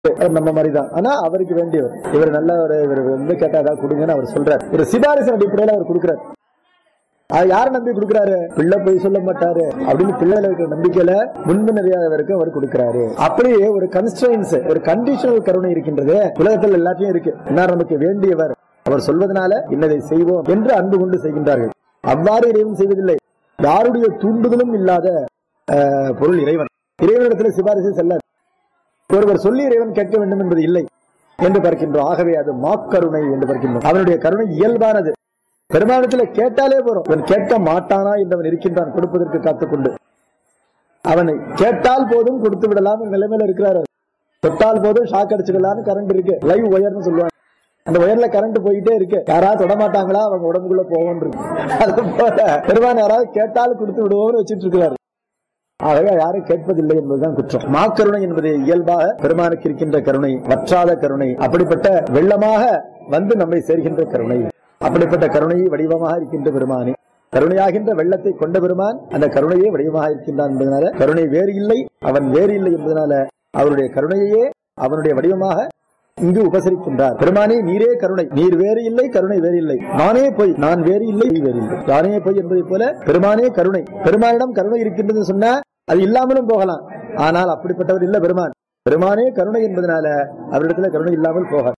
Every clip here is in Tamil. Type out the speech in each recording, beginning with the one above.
நம்ம மாதிரிதான். ஆனா அவருக்கு வேண்டியவர் இவர் நல்ல ஒரு இவர் வந்து கேட்டா ஏதாவது கொடுங்கன்னு அவர் சொல்றாரு. ஒரு சிபாரிசு அடிப்படையில் அவர் கொடுக்கிறார். அது யார நம்பி கொடுக்கிறாரு? பிள்ளை போய் சொல்ல மாட்டாரு அப்படின்னு பிள்ளைல இருக்கிற நம்பிக்கையில முன்பு நிறையாதவருக்கு அவர் கொடுக்கிறாரு. அப்படியே ஒரு கன்ஸ்ட்ரெயின்ஸ், ஒரு கண்டிஷனல் கருணை இருக்கின்றது உலகத்தில் எல்லாத்தையும் இருக்கு. என்ன நமக்கு வேண்டியவர் அவர் சொல்வதனால இன்னதை செய்வோம் என்று அன்பு கொண்டு செய்கின்றார்கள். அவ்வாறு இறைவன் செய்வதில்லை. யாருடைய தூண்டுதலும் இல்லாத பொருள் இறைவன். இறைவனிடத்தில் சிபாரிசு செல்லாது. ஒருவர் சொல்லி இறைவன் கேட்க வேண்டும் என்பது இல்லை என்று பார்க்கின்றோம். ஆகவே அது மாக்கருணை என்று பார்க்கின்றோம். அவனுடைய கருணை இயல்பானது. பெருமானத்தில் கேட்டாலே போறோம். அவன் கேட்க மாட்டானா என்றவன் இருக்கின்றான் கொடுப்பதற்கு காத்துக்கொண்டு. அவனை கேட்டால் போதும் கொடுத்து விடலாம் நிலைமையில இருக்கிறார். தொட்டால் போதும் ஷாக் அடிச்சுக்கலான்னு கரண்ட் இருக்கு. லைவ் ஒயர்னு சொல்லுவாங்க. அந்த ஒயர்ல கரண்ட் போயிட்டே இருக்கு. யாராவது தொடமாட்டாங்களா அவங்க உடம்புக்குள்ள போவோம் இருக்கு. அது போல பெருமான் யாராவது கேட்டால் கொடுத்து விடுவோம்னு வச்சிட்டு இருக்கிறாரு. ஆகவே யாரும் கேட்பதில்லை என்பதுதான் குற்றம். மாக்கருணை என்பது இயல்பாக பெருமானுக்கு இருக்கின்ற கருணை, வற்றாத கருணை. அப்படிப்பட்ட வெள்ளமாக வந்து நம்மை சேர்கின்ற கருணை. அப்படிப்பட்ட கருணையை வடிவமாக இருக்கின்ற பெருமானே, கருணையாகின்ற வெள்ளத்தை கொண்ட பெருமான் அந்த கருணையே வடிவமாக இருக்கின்றான் என்பதனால கருணை வேறு இல்லை, அவன் வேறு இல்லை என்பதனால அவருடைய கருணையே அவனுடைய வடிவமாக இங்கு உபசரிக்கின்றார். பெருமானே நீரே கருணை, நீர் வேறு இல்லை, கருணை வேறு இல்லை. நானே பொய், நான் வேறு இல்லை, வேறு இல்லை. நானே பொய் என்பதை போல பெருமானே கருணை. பெருமானிடம் கருணை இருக்கின்றது சொன்னா அது இல்லாமலும் போகலாம். ஆனால் அப்படிப்பட்டவர் இல்ல பெருமான். பெருமானே கருணை என்பதனால அவரிடத்துல கருணை இல்லாமல் போக.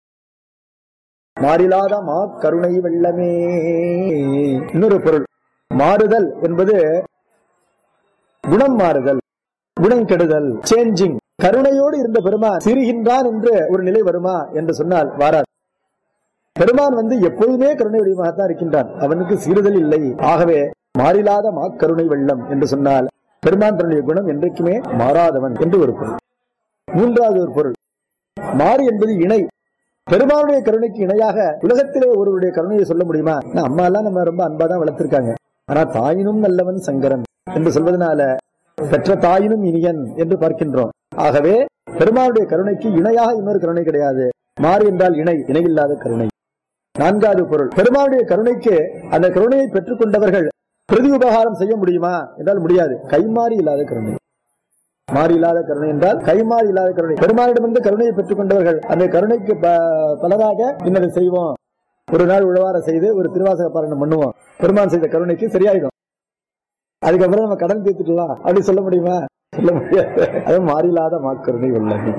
மாறிலாத மா கருணை வெள்ளமே. இன்னொரு பொருள் மாறுதல் என்பது குணம் மாறுதல், குணம் கெடுதல், சேஞ்சிங். கருணையோடு இருந்த பெருமான் சிறுகின்றான் என்று ஒரு நிலை வருமா என்று சொன்னால் வாராது. பெருமான் வந்து எப்போதுமே கருணை வடிவமாகத்தான் இருக்கின்றான். அவனுக்கு சீறுதல் இல்லை. ஆகவே மாறிலாத மாக்கருணை வெள்ளம் என்று சொன்னால் பெருமான் தன்னுடைய குணம் என்றைக்குமே மாறாதவன் என்று ஒரு பொருள். மூன்றாவது ஒரு பொருள் மாறி என்பது இணை. பெருமானுடைய கருணைக்கு இணையாக உலகத்திலே ஒருவருடைய கருணையை சொல்ல முடியுமா? அம்மா எல்லாம் நம்ம ரொம்ப அன்பாதான் வளர்த்திருக்காங்க. ஆனா தாயினும் நல்லவன் சங்கரன் என்று சொல்வதனால பெற்ற தாயினும் இனியன் என்று பார்க்கின்றோம். ஆகவே பெருமானுடைய கருணைக்கு இணையாக இன்னொரு கருணை கிடையாது. மாறி என்றால் இணை, இணையில்லாத கருணை. நான்காவது பொருள் பெருமானுடைய கருணைக்கு அந்த கருணையை பெற்றுக் கொண்டவர்கள் பிரதி உபகாரம் செய்ய முடியுமா என்றால் முடியாது. கைமாறி இல்லாத கருணை. மாறி இல்லாத கருணை என்றால் கைமாறி இல்லாத கருணை. பெருமானிடமிருந்து கருணையை பெற்றுக் கொண்டவர்கள் அந்த கருணைக்கு பலராக இன்னதை செய்வோம். ஒரு நாள் உழவார செய்து ஒரு திருவாசக பாராயணம் பண்ணுவோம். பெருமான் செய்த கருணைக்கு சரியாயிடும். அதுக்கப்புறம் நம்ம கடன் தீர்த்துக்கலாம் அப்படி சொல்ல முடியுமா? சொல்ல முடியாது. அது மாறிலாத மாக்கருணை வெள்ளமே.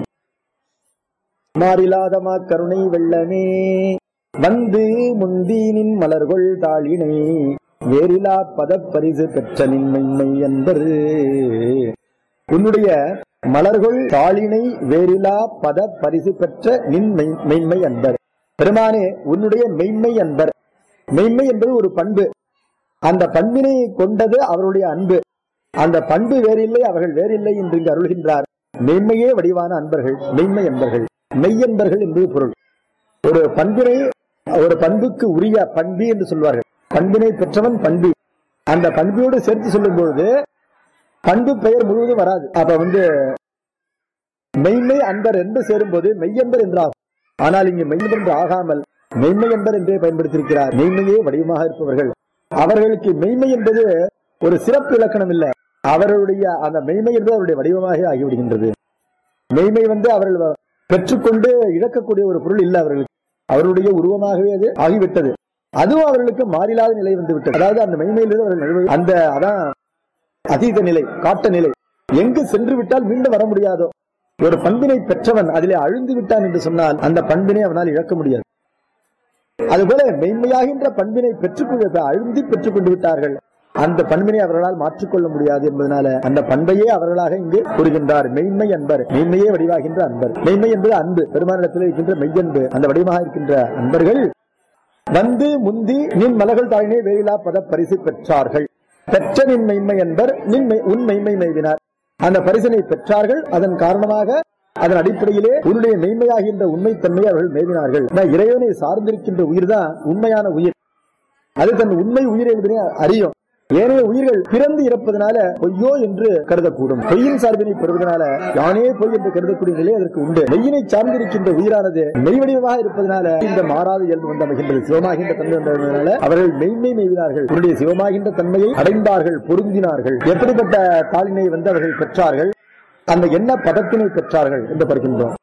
மாறிலாத மாக்கருணை வெள்ளமே வந்து முந்தீனின் மலர்கொள் தாளினை வேறிலா பதப்பரிசு பெற்ற நின்மை என்பது. உன்னுடைய மலர்கொள் தாளினை வேறிலா பத பரிசு பெற்ற மெய்மை அன்பர். பெருமானே உன்னுடைய மெய்மை அன்பர். மெய்மை என்பது ஒரு பண்பு. அந்த பண்பினை கொண்டது அவருடைய அன்பு. அந்த பண்பு வேறில்லை, அவர்கள் வேறில்லை என்று இங்கு அருள்கின்றார். மெய்மையே வடிவான அன்பர்கள் மெய்மை அன்பர்கள், மெய்யன்பர்கள் என்பது பொருள். ஒரு பண்பினை ஒரு பண்புக்கு உரிய பண்பி என்று சொல்வார்கள். பண்பினை பெற்றவன் பண்பி. அந்த பண்பியோடு சேர்த்து சொல்லும் பொழுது பண்பு பெயர் முழுவதும் வராது. அப்ப மெய்மை அன்பர் என்று சேரும் போது மெய்யன்பர் என்றாகும். ஆனால் இங்கு மெய்யன்பர் என்று ஆகாமல் மெய்மை அன்பர் என்றே பயன்படுத்தியிருக்கிறார். மெய்மையே வடிவமாக இருப்பவர்கள். அவர்களுக்கு மெய்மை என்பது ஒரு சிறப்பு இலக்கணம் இல்லை. அவர்களுடைய அந்த மெய்மை என்பது அவருடைய வடிவமாக ஆகிவிடுகின்றது. மெய்மை அவர்கள் பெற்றுக்கொண்டு இழக்கக்கூடிய ஒரு பொருள் இல்லை. அவர்களுடைய உருவமாகவே அது ஆகிவிட்டது. அதுவும் அவர்களுக்கு மாறிலாத நிலை வந்து விட்டது. அதாவது அந்த மெய்மையிலிருந்து அவர்கள் அந்த அதான் அதீத நிலை, காட்ட நிலை. எங்கு சென்று விட்டால் மீண்டும் வர முடியாதோ. ஒரு பண்பினை பெற்றவன் அதிலே அழுந்து விட்டான் என்று சொன்னால் அந்த பண்பினை அவனால் இழக்க முடியாது. அதுபோல மெய்மையாகின்ற பண்பினை அழுந்தி பெற்றுக் கொண்டு விட்டார்கள். அந்த பண்பினை அவர்களால் மாற்றிக்கொள்ள முடியாது என்பதனால அந்த பண்பையே அவர்களாக இங்கு கூறுகின்றார். மெய்மை அன்பர், மெய்மையே வடிவாகின்ற அன்பர். மெய்மை என்பது அன்பு, பெருமானிடத்தில் இருக்கின்ற மெய்யன்பு. அந்த வடிவமாக இருக்கின்ற அன்பர்கள் வந்து முந்தி நின் மலர்கள் தாயினை வேறிலா பத பரிசு பெற்றார்கள். பெற்ற நின் மெய்மை என்பர் உன் மெய்மை மெய்வினார். அந்த பரிசனை பெற்றார்கள். அதன் காரணமாக அதன் அடிப்படையிலே உன்னுடைய மெய்மையாகின்ற உண்மைத்தன்மையை அவர்கள் மேவினார்கள். இறைவனை சார்ந்திருக்கின்ற உயிர் தான் உண்மையான உயிர். அது தன் உண்மை உயிர் என்பதை அறியும். ஏனைய உயிர்கள் பிறந்து இறப்பதனால பொய்யோ என்று கருதக்கூடும். பொய்யின் சார்பினை பெறுவதனால யானே பொய் என்று கருதக்கூடிய நிலை அதற்கு உண்டு. மெய்யினை சார்ந்திருக்கின்ற உயிரானது மெய்வடிவமாக இருப்பதனால இந்த மாறாத இயல்பு வந்து அமைகின்றது. சிவமாகின்ற தன்மை வந்ததனால அவர்கள் மெய்மை மெய்வினார்கள். உன்னுடைய சிவமாகின்ற தன்மையை அடைந்தார்கள், பொருந்தினார்கள். எப்படிப்பட்ட தாளினை அவர்கள் பெற்றார்கள், அந்த என்ன பதத்தினை பெற்றார்கள் என்று பார்க்கின்றோம்.